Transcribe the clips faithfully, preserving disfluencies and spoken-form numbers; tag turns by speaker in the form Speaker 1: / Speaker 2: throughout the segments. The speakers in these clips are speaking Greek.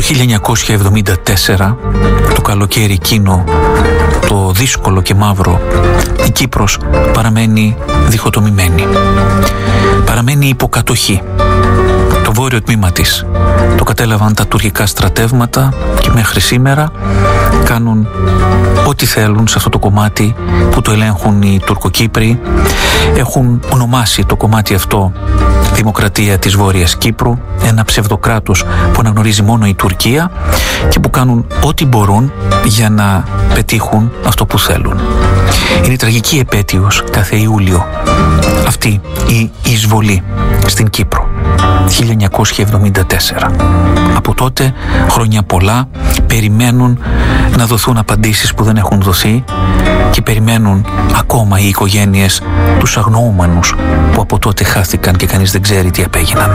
Speaker 1: χίλια εννιακόσια εβδομήντα τέσσερα, το καλοκαίρι εκείνο, το δύσκολο και μαύρο, η Κύπρος παραμένει διχοτομημένη. Παραμένει υποκατοχή. Το βόρειο τμήμα της το κατέλαβαν τα τουρκικά στρατεύματα και μέχρι σήμερα κάνουν ό,τι θέλουν σε αυτό το κομμάτι που το ελέγχουν οι Τουρκοκύπροι. Έχουν ονομάσει το κομμάτι αυτό Δημοκρατία της Βόρειας Κύπρου, ένα ψευδοκράτος που αναγνωρίζει μόνο η Τουρκία και που κάνουν ό,τι μπορούν για να πετύχουν αυτό που θέλουν. Είναι τραγική επέτειος κάθε Ιούλιο αυτή η εισβολή στην Κύπρο, χίλια εννιακόσια εβδομήντα τέσσερα. Από τότε χρόνια πολλά περιμένουν να δοθούν απαντήσεις που δεν έχουν δοθεί και περιμένουν ακόμα οι οικογένειες τους αγνοούμενους που από τότε χάθηκαν και κανείς δεν ξέρει τι απέγιναν.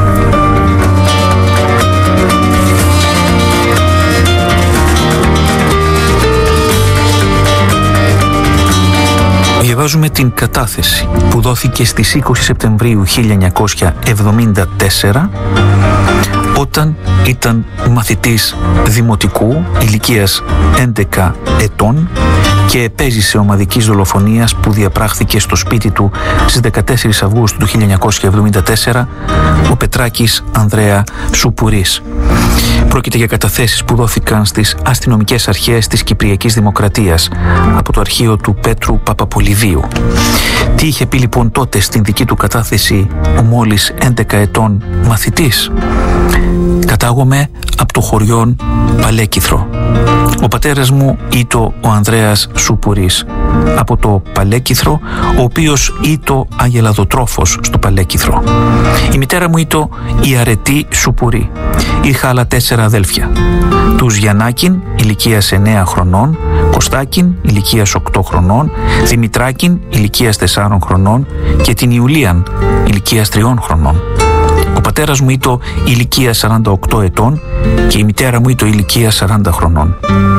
Speaker 1: Διαβάζουμε την κατάθεση που δόθηκε στις είκοσι Σεπτεμβρίου χίλια εννιακόσια εβδομήντα τέσσερα όταν ήταν μαθητής δημοτικού ηλικίας έντεκα ετών και επέζησε ομαδικής δολοφονίας που διαπράχθηκε στο σπίτι του στις δεκατέσσερις Αυγούστου του χίλια εννιακόσια εβδομήντα τέσσερα ο Πετράκης Ανδρέα Σουπουρής. Πρόκειται για καταθέσεις που δόθηκαν στις αστυνομικές αρχές της Κυπριακής Δημοκρατίας από το αρχείο του Πέτρου Παπαπολιδίου. Τι είχε πει λοιπόν τότε στην δική του κατάθεση ο μόλις έντεκα ετών μαθητής? Κατάγομαι από το χωριό Παλέκυθρο. Ο πατέρας μου ήτο ο Ανδρέας Σουπουρής από το Παλέκυθρο, ο οποίος ήτο αγελαδοτρόφος στο Παλέκυθρο. Η μητέρα μου ήτο η Αρετή Σουπουρή. Είχα άλλα τέσσερα αδέλφια. Τους Γιαννάκην ηλικίας εννέα χρονών, Κωστάκην ηλικίας οκτώ χρονών, Δημητράκην ηλικίας τεσσάρων χρονών και την Ιουλίαν ηλικίας τριών χρονών. Ο πατέρας μου ήτο ηλικία σαράντα οκτώ ετών και η μητέρα μου ήτο ηλικία σαράντα χρονών.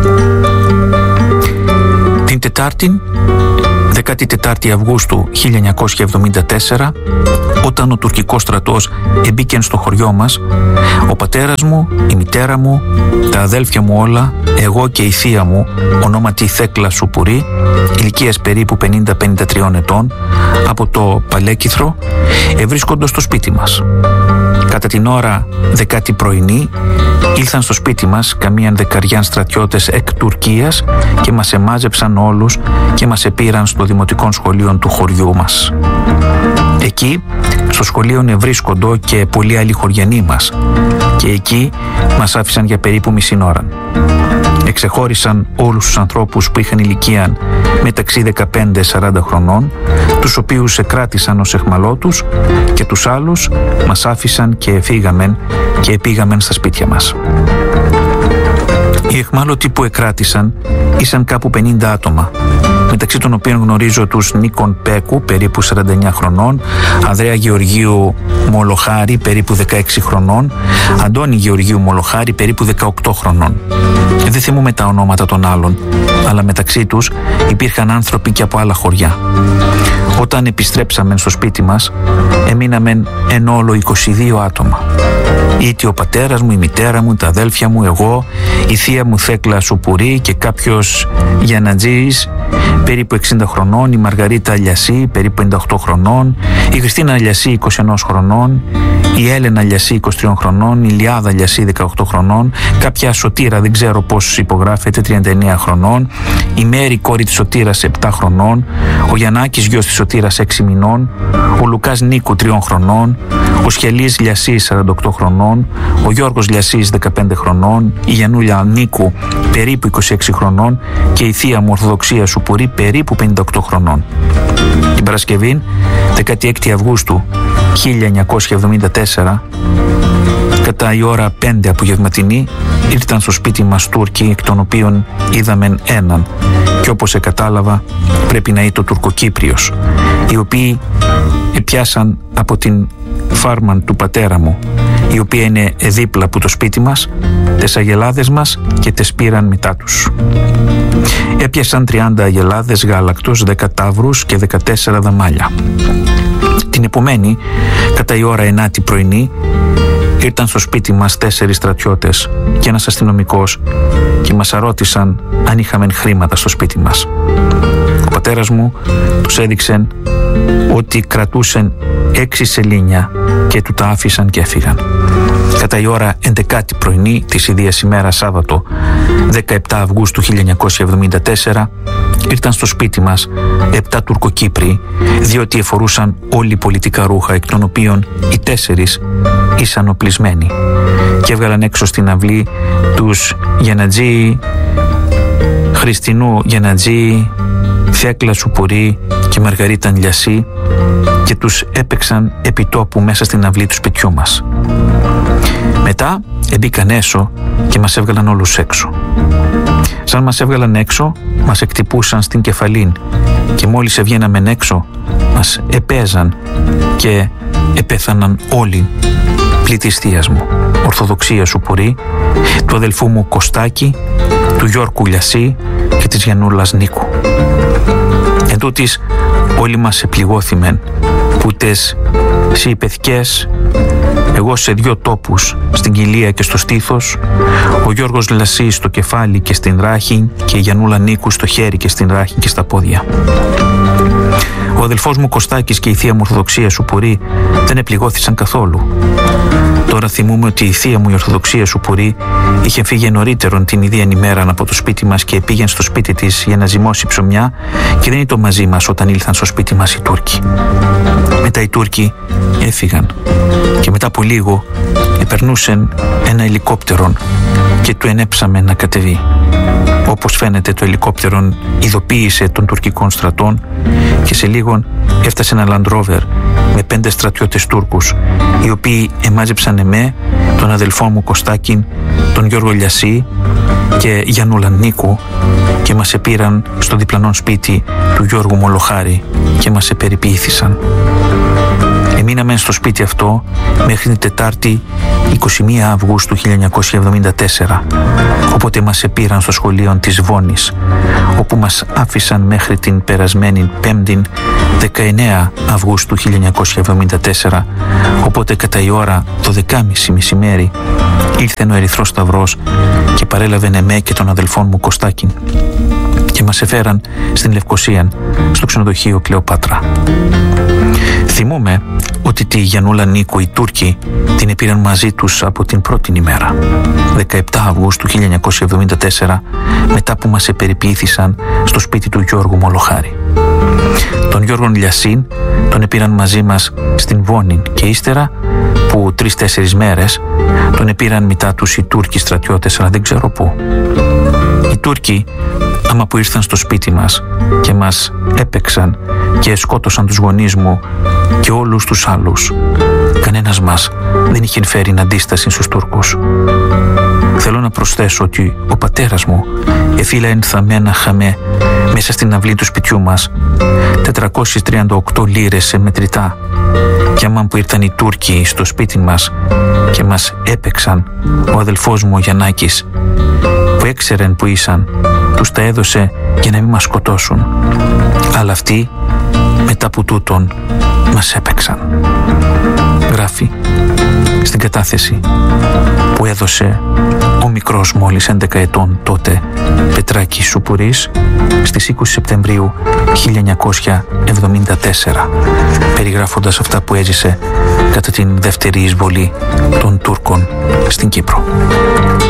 Speaker 1: Την Τετάρτη, δεκάτη τέταρτη Αυγούστου χίλια εννιακόσια εβδομήντα τέσσερα, όταν ο τουρκικός στρατός εμπήκεν στο χωριό μας, ο πατέρας μου, η μητέρα μου, τα αδέλφια μου όλα, εγώ και η θεία μου, ονόματι Θέκλα Σουπουρή, ηλικίας περίπου πενήντα με πενήντα τρία ετών, από το Παλέκυθρο, ευρίσκοντος στο σπίτι μας. Κατά την ώρα δεκάτη πρωινή ήλθαν στο σπίτι μας καμίαν δεκαριάν στρατιώτες εκ Τουρκίας και μας εμάζεψαν όλους και μας επήραν στο δημοτικό σχολείο του χωριού μας. Εκεί στο σχολείο ευρίσκοντο και πολλοί άλλοι χωριανοί μας και εκεί μας άφησαν για περίπου μισή ώρα. Εξεχώρισαν όλους τους ανθρώπους που είχαν ηλικία μεταξύ δεκαπέντε σαράντα χρονών, τους οποίους εκράτησαν ως εχμαλώτους και τους άλλους μας άφησαν και φύγαμεν και πήγαμεν στα σπίτια μας. Οι εχμάλωτοι που εκράτησαν ήσαν κάπου πενήντα άτομα, μεταξύ των οποίων γνωρίζω τους Νίκον Πέκου, περίπου σαράντα εννέα χρονών, Ανδρέα Γεωργίου Μολοχάρη, περίπου δεκαέξι χρονών, Αντώνη Γεωργίου Μολοχάρη, περίπου δεκαοκτώ χρονών. Δεν θυμούμαι τα ονόματα των άλλων, αλλά μεταξύ τους υπήρχαν άνθρωποι και από άλλα χωριά. Όταν επιστρέψαμε στο σπίτι μας, έμειναμεν εν όλο είκοσι δύο άτομα. Ήτι ο πατέρας μου, η μητέρα μου, τα αδέλφια μου, εγώ, η θεία μου Θέκλα Σουπουρή και κάποιος Γιαννατζής, περίπου εξήντα χρονών, η Μαργαρίτα Αλιασί, περίπου πενήντα οκτώ χρονών, η Χριστίνα Αλιασί, είκοσι ένα χρονών, η Έλενα Αλιασί, είκοσι τρία χρονών, η Λιάδα Αλιασί, δεκαοκτώ χρονών, κάποια Σωτήρα, δεν ξέρω πώς υπογράφεται, τριάντα εννέα χρονών, η Μέρη, κόρη της Σωτήρας, επτά χρονών, ο Γιαννάκης, γιος της Σωτήρας, έξι μηνών, ο Λουκάς Νίκου, τριών χρονών, ο Σχελής Λιασής, σαράντα οκτώ χρονών, ο Γιώργος Λιασής, δεκαπέντε χρονών, η Γιαννούλια Νίκου, περίπου είκοσι έξι χρονών και η θεία μου Ορθοδοξία Σουπουρή, περίπου πενήντα οκτώ χρονών. Την Παρασκευή, δεκάτη έκτη Αυγούστου χίλια εννιακόσια εβδομήντα τέσσερα, κατά η ώρα πέντε απογευματινή, ήρθαν στο σπίτι μας Τούρκοι, εκ των οποίων είδαμεν έναν και όπως εκατάλαβα πρέπει να ήταν ο Τουρκοκύπριος, οι οποίοι πιάσαν από την φάρμαν του πατέρα μου, η οποία είναι δίπλα από το σπίτι μας, τις αγελάδες μας και τις πήραν μετά τους. Έπιασαν τριάντα αγελάδες γάλακτος, δέκα ταύρους και δεκατέσσερα δαμάλια. Την επομένη, κατά η ώρα ενάτη πρωινή, ήρθαν στο σπίτι μας τέσσερις στρατιώτες και ένας αστυνομικός και μας αρώτησαν αν είχαμε χρήματα στο σπίτι μας. Ο πατέρας μου τους έδειξε ότι κρατούσαν έξι σελήνια και του τα άφησαν και έφυγαν. Κατά η ώρα έντεκατη πρωινή της ίδιας ημέρας, Σάββατο δεκαεπτά Αυγούστου χίλια εννιακόσια εβδομήντα τέσσερα, ήρθαν στο σπίτι μας επτά Τουρκοκύπριοι, διότι εφορούσαν όλοι πολιτικά ρούχα, εκ των οποίων οι τέσσερις ήσαν οπλισμένοι, και έβγαλαν έξω στην αυλή τους Γιανατζή, Χριστινού Γιανατζή, Θέκλα Σουπουρή και Μαργαρίτα Λιασί, και τους έπαιξαν επιτόπου μέσα στην αυλή του σπιτιού μας. Μετά εμπήκαν έσω και μας έβγαλαν όλους έξω. Σαν μας έβγαλαν έξω, μας εκτυπούσαν στην κεφαλήν, και μόλις εβγαίναμεν έξω, μας επέζαν και επέθαναν όλοι πλη της θείας μου, Ορθοδοξία Σουπουρή, του αδελφού μου Κωστάκη, του Γιώργου Λιασί και της Γιαννούλας Νίκου. Εν τούτοις όλοι μας επληγώθημεν, που τες συυπεθκές, εγώ σε δυο τόπους, στην κοιλία και στο στήθος, ο Γιώργος Λασί στο κεφάλι και στην ράχη, και η Γιαννούλα Νίκου στο χέρι και στην ράχη και στα πόδια. Ο αδελφός μου Κωστάκης και η θεία μου Ορθοδοξία Σουπουρή δεν επληγώθησαν καθόλου. Τώρα θυμούμαι ότι η θεία μου η Ορθοδοξία Σουπουρή είχε φύγει νωρίτερον την ίδια ημέρα από το σπίτι μας και πήγαινε στο σπίτι της για να ζυμώσει ψωμιά, και δεν ήταν μαζί μας όταν ήλθαν στο σπίτι μας οι Τούρκοι. Μετά οι Τούρκοι έφυγαν και μετά από λίγο επερνούσαν ένα ελικόπτερο και του ενέψαμε να κατεβεί. Όπως φαίνεται, το ελικόπτερο ειδοποίησε των τουρκικών στρατών και σε λίγον έφτασε ένα Land Rover με πέντε στρατιώτες Τούρκους, οι οποίοι εμάζεψαν εμέ, τον αδελφό μου Κωστάκιν, τον Γιώργο Λιασί και Γιαννούλα Νίκου, και μας επήραν στο διπλανό σπίτι του Γιώργου Μολοχάρη και μας επεριποιήθησαν. Εμείναμε στο σπίτι αυτό μέχρι την Τετάρτη είκοσι μία Αυγούστου χίλια εννιακόσια εβδομήντα τέσσερα, οπότε μας επήραν στο σχολείο της Βόνης, όπου μας άφησαν μέχρι την περασμένη Πέμπτη δεκαεννέα Αυγούστου χίλια εννιακόσια εβδομήντα τέσσερα, οπότε κατά η ώρα δώδεκα και μισή μεσημέρι ήλθε ο Ερυθρός Σταυρός και παρέλαβε εμέ και τον αδελφόν μου Κωστάκιν και μας εφέραν στην Λευκοσία, στο ξενοδοχείο Κλεοπάτρα. Θυμούμε ότι τη Γιαννούλα Νίκου οι Τούρκοι την επήραν μαζί τους από την πρώτη ημέρα, δεκαεπτά Αυγούστου χίλια εννιακόσια εβδομήντα τέσσερα, μετά που μας επεριποιήθησαν στο σπίτι του Γιώργου Μολοχάρη. Τον Γιώργο Λιασίν τον επήραν μαζί μας στην Βόνη, και ύστερα που τρεις-τέσσερις μέρες τον επήραν μετά τους οι Τούρκοι στρατιώτες, αλλά δεν ξέρω πού. Οι Τούρκοι, άμα που ήρθαν στο σπίτι μας και μας έπαιξαν και σκότωσαν τους γονείς μου και όλους τους άλλους, κανένας μας δεν είχε φέρει αντίσταση στους Τούρκους. Θέλω να προσθέσω ότι ο πατέρας μου εφύλα ενθαμμένα χαμέ μέσα στην αυλή του σπιτιού μας τετρακόσιες τριάντα οκτώ λίρες σε μετρητά, και άμα που ήρθαν οι Τούρκοι στο σπίτι μας και μας έπαιξαν, ο αδελφός μου ο Γιαννάκης, που έξερεν που ήσαν, τους τα έδωσε για να μην μας σκοτώσουν, αλλά αυτοί μετά από τούτον μας έπαιξαν. Γράφει στην κατάθεση που έδωσε ο μικρός μόλις έντεκα ετών τότε Πετράκης Σουπουρής στις είκοσι Σεπτεμβρίου χίλια εννιακόσια εβδομήντα τέσσερα, περιγράφοντας αυτά που έζησε κατά την δεύτερη εισβολή των Τούρκων στην Κύπρο.